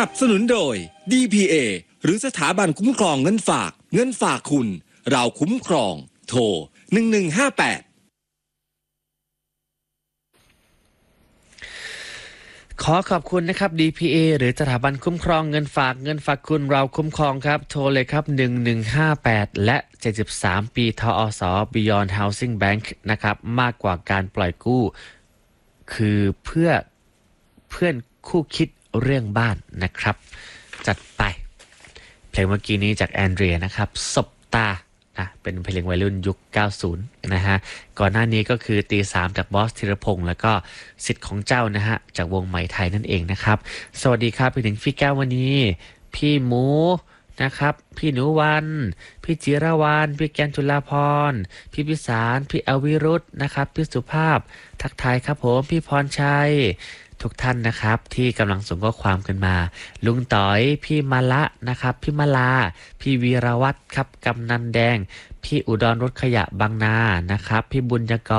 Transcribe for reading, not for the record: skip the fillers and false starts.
นับสนุนโดย DPA หรือสถาบันคุ้มครองเงินฝากคุณเราคุ้มครองโทร1158 ขอขอบคุณนะครับ DPA หรือสถาบันคุ้มครองเงินฝากคุณเราคุ้มครองครับโทรเลยครับ1158และ73ปีทอส Beyond Housing Bank นะครับมากกว่าการปล่อยกู้คือเพื่อนคู่คิดเรื่องบ้านนะครับจัดไปเพลงเมื่อกี้นี้จากแอนเดรียนะครับสบตาเป็นเพลงวัยรุ่นยุค 90 นะฮะก่อนหน้านี้ก็คือตีสามจากบอสธีรพงษ์แล้วก็สิทธิ์ของเจ้านะฮะจากวงไหมไทยนั่นเองนะครับสวัสดีครับไปถึงพี่แก้ววันนี้พี่หมูนะครับพี่หนูวันพี่จิรวรรณพี่แกนจุฬาพรพี่พิสารพี่อวิรุธนะครับพี่สุภาพทักทายครับผมพี่พรชัยทุกท่านนะครับที่กำลังส่งข้อความกันมาลุงต๋อยพี่มาละนะครับพี่มาลาพี่วีรวัตรครับกำนันแดงพี่อุดรรถขยะบางนานะครับพี่บุญยก